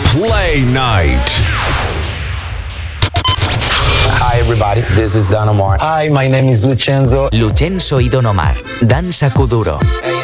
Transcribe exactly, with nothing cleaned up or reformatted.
Play Night. Hi everybody, this is Don Omar. Hi, my name is Lucenzo. Lucenzo y Don Omar. Danza Kuduro. Hey,